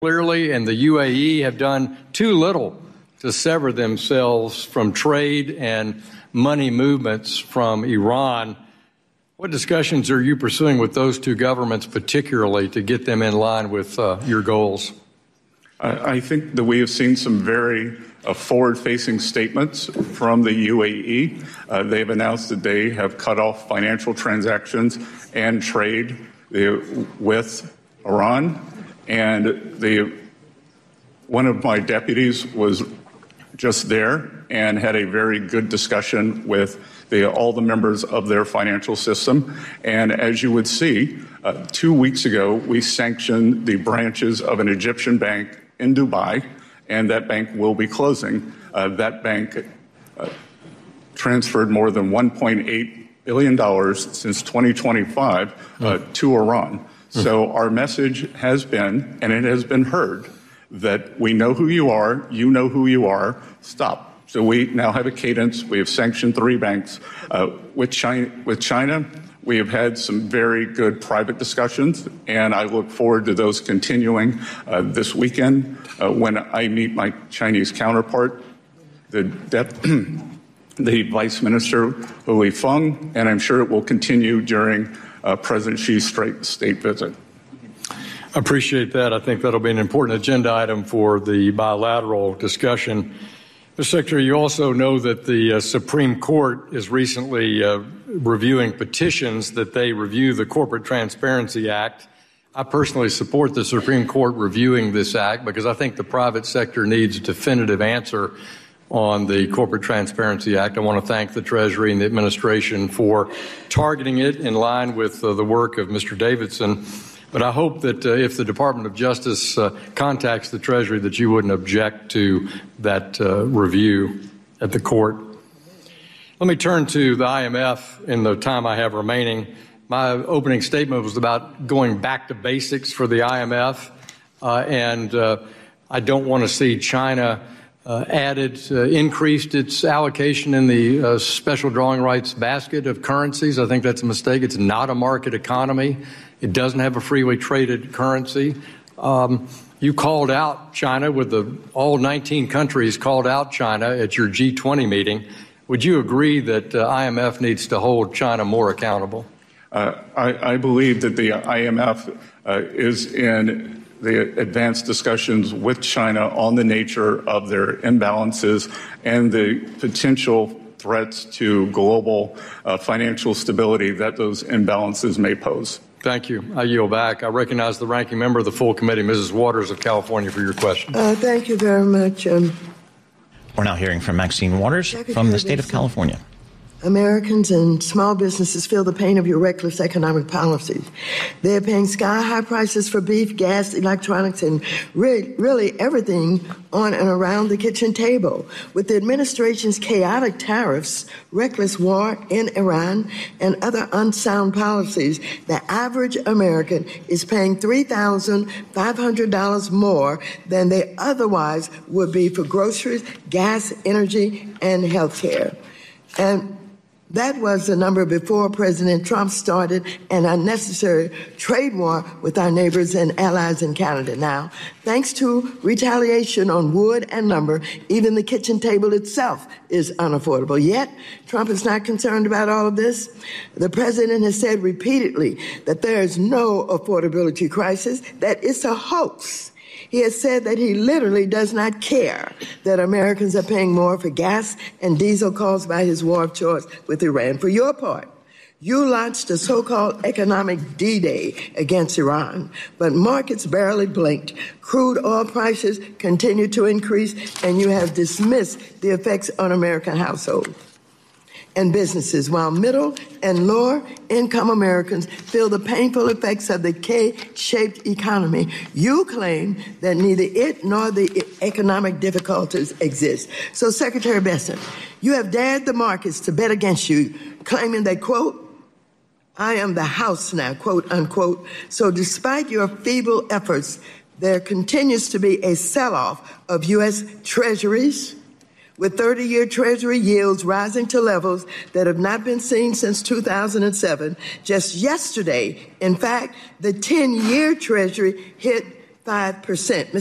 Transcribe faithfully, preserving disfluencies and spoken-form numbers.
clearly, and the U A E have done too little to sever themselves from trade and money movements from Iran. What discussions are you pursuing with those two governments particularly to get them in line with uh, your goals? I, I think that we have seen some very uh, forward-facing statements from the U A E. Uh, they've announced that they have cut off financial transactions and trade uh, with Iran. And the, one of my deputies was just there and had a very good discussion with the, all the members of their financial system. And as you would see, uh, two weeks ago, we sanctioned the branches of an Egyptian bank in Dubai, and that bank will be closing. Uh, that bank uh, transferred more than one point eight billion dollars since twenty twenty-five uh, mm. to Iran. Mm. So our message has been, and it has been heard, that we know who you are, you know who you are, stop. So we now have a cadence. We have sanctioned three banks. Uh, with China, with China, we have had some very good private discussions, and I look forward to those continuing uh, this weekend uh, when I meet my Chinese counterpart, the, dep- the Vice Minister, Hu Weifeng, and I'm sure it will continue during uh, President Xi's state visit. I appreciate that. I think that'll be an important agenda item for the bilateral discussion. Mister Secretary, you also know that the uh, Supreme Court is recently uh, reviewing petitions that they review the Corporate Transparency Act. I personally support the Supreme Court reviewing this act because I think the private sector needs a definitive answer on the Corporate Transparency Act. I want to thank the Treasury and the administration for targeting it in line with uh, the work of Mister Davidson. But I hope that uh, if the Department of Justice uh, contacts the Treasury, that you wouldn't object to that uh, review at the court. Let me turn to the I M F in the time I have remaining. My opening statement was about going back to basics for the I M F, uh, and uh, I don't want to see China uh, added, uh, increased its allocation in the uh, special drawing rights basket of currencies. I think that's a mistake. It's not a market economy. It doesn't have a freely traded currency. Um, you called out China with the all nineteen countries called out China at your G twenty meeting. Would you agree that uh, I M F needs to hold China more accountable? Uh, I, I believe that the I M F uh, is in the advanced discussions with China on the nature of their imbalances and the potential threats to global uh, financial stability that those imbalances may pose. Thank you. I yield back. I recognize the ranking member of the full committee, Missus Waters of California, for your question. Uh, thank you very much. Um, We're now hearing from Maxine Waters Secretary from the state of California. Americans and small businesses feel the pain of your reckless economic policies. They're paying sky-high prices for beef, gas, electronics, and re- really everything on and around the kitchen table. With the administration's chaotic tariffs, reckless war in Iran, and other unsound policies, the average American is paying three thousand five hundred dollars more than they otherwise would be for groceries, gas, energy, and health care. And that was the number before President Trump started an unnecessary trade war with our neighbors and allies in Canada. Now, thanks to retaliation on wood and lumber, even the kitchen table itself is unaffordable. Yet, Trump is not concerned about all of this. The president has said repeatedly that there is no affordability crisis, that it's a hoax. He has said that he literally does not care that Americans are paying more for gas and diesel caused by his war of choice with Iran. For your part, you launched a so-called economic D-Day against Iran, but markets barely blinked. Crude oil prices continue to increase, and you have dismissed the effects on American households and businesses, while middle and lower income Americans feel the painful effects of the K-shaped economy. You claim that neither it nor the economic difficulties exist. So, Secretary Bessent, you have dared the markets to bet against you, claiming that, quote, I am the house now, quote, unquote. So despite your feeble efforts, there continues to be a sell-off of U S Treasuries, with thirty-year Treasury yields rising to levels that have not been seen since two thousand seven. Just yesterday, in fact, the ten-year Treasury hit five percent.